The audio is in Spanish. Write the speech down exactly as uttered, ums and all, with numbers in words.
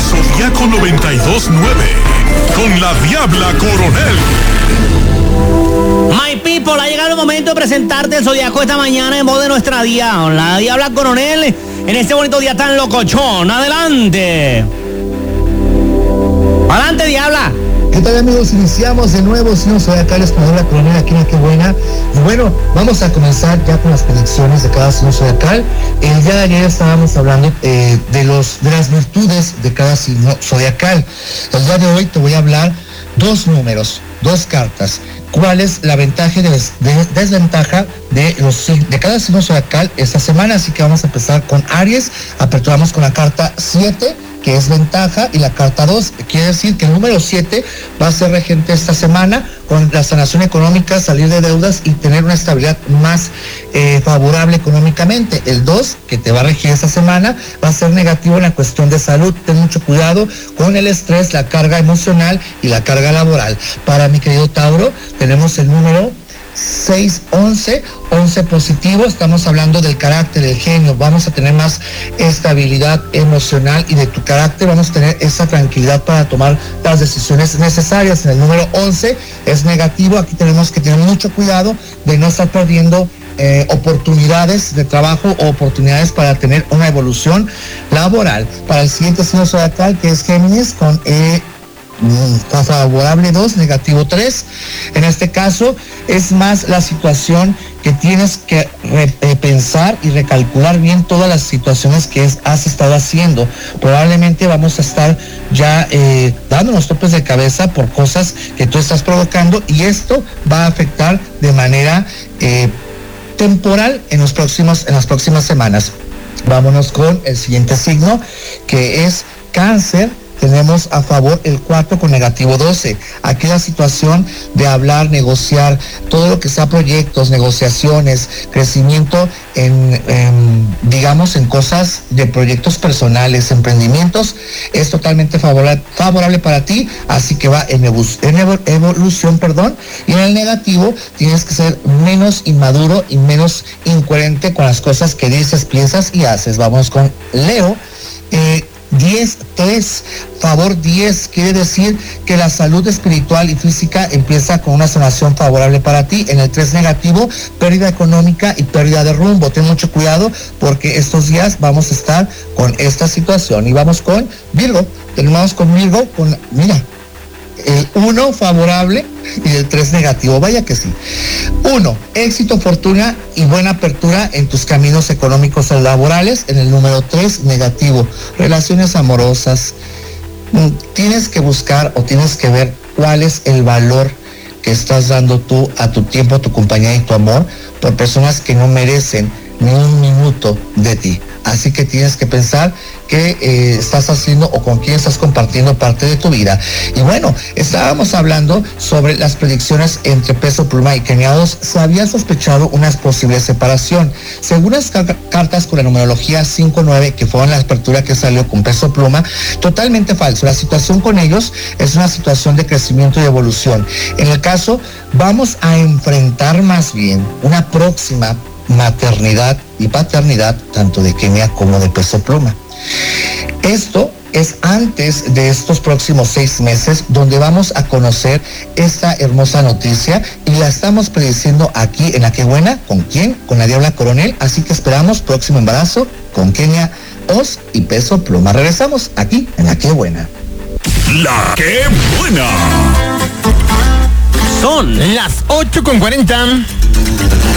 Zodiaco noventa y dos nueve, con la Diabla Coronel. My people, ha llegado el momento de presentarte el Zodiaco esta mañana en voz de nuestra Diabla, la Diabla Coronel, en este bonito día tan locochón. Adelante. Adelante, Diabla. ¿Qué tal, amigos? Iniciamos de nuevo, signo zodiacal, con la Diabla Coronel aquí en Qué Buena. Y bueno, vamos a comenzar ya con las predicciones de cada signo zodiacal. El día de ayer estábamos hablando eh, de, los, de las virtudes de cada signo zodiacal. El día de hoy te voy a hablar dos números, dos cartas. ¿Cuál es la ventaja y de, de, desventaja de, los, de cada signo zodiacal esta semana? Así que vamos a empezar con Aries. Aperturamos con la carta siete, que es ventaja, y la carta dos, quiere decir que el número siete va a ser regente esta semana con la sanación económica, salir de deudas y tener una estabilidad más eh, favorable económicamente. El dos, que te va a regir esta semana, va a ser negativo en la cuestión de salud. Ten mucho cuidado con el estrés, la carga emocional y la carga laboral. Para mi querido Tauro, tenemos el número seis, once, once positivo. Estamos hablando del carácter, del genio. Vamos a tener más estabilidad emocional y de tu carácter vamos a tener esa tranquilidad para tomar las decisiones necesarias. En el número once es negativo. Aquí tenemos que tener mucho cuidado de no estar perdiendo eh, oportunidades de trabajo o oportunidades para tener una evolución laboral. Para el siguiente signo zodiacal, que es Géminis, con eh, está favorable dos, negativo tres. En este caso es más la situación que tienes que repensar y recalcular bien todas las situaciones que es, has estado haciendo. Probablemente vamos a estar ya eh, dándonos topes de cabeza por cosas que tú estás provocando, y esto va a afectar de manera eh, temporal en los próximos, en las próximas semanas. Vámonos con el siguiente signo, que es Cáncer. Tenemos a favor el cuatro con negativo doce. Aquí la situación de hablar, negociar, todo lo que sea proyectos, negociaciones, crecimiento en, en digamos, en cosas de proyectos personales, emprendimientos, es totalmente favorable, favorable para ti, así que va en, evus, en evo, evolución, perdón. Y en el negativo tienes que ser menos inmaduro y menos incoherente con las cosas que dices, piensas y haces. Vamos con Leo. Eh, diez, tres, favor diez, quiere decir que la salud espiritual y física empieza con una sanación favorable para ti. En el tres negativo, pérdida económica y pérdida de rumbo. Ten mucho cuidado porque estos días vamos a estar con esta situación. Y vamos con Virgo. Terminamos con Virgo con, mira, el uno favorable y el tres negativo. Vaya que sí. uno, éxito, fortuna y buena apertura en tus caminos económicos o laborales. En el número tres negativo, relaciones amorosas. Tienes que buscar o tienes que ver cuál es el valor que estás dando tú a tu tiempo, tu compañía y tu amor por personas que no merecen ni un minuto de ti. Así que tienes que pensar qué eh, estás haciendo o con quién estás compartiendo parte de tu vida. Y bueno, estábamos hablando sobre las predicciones entre Peso Pluma y Kenia dos. Se había sospechado una posible separación. Según las car- cartas con la numerología cinco nueve, que fue en la apertura que salió con Peso Pluma, totalmente falso. La situación con ellos es una situación de crecimiento y evolución. En el caso, vamos a enfrentar más bien una próxima maternidad y paternidad tanto de Kenia como de Peso Pluma. Esto es antes de estos próximos seis meses donde vamos a conocer esta hermosa noticia y la estamos prediciendo aquí en La Qué Buena. ¿Con quién? Con la Diabla Coronel. Así que esperamos próximo embarazo con Kenia dos y Peso Pluma. Regresamos aquí en La Qué Buena. La Qué Buena. Son las ocho con cuarenta.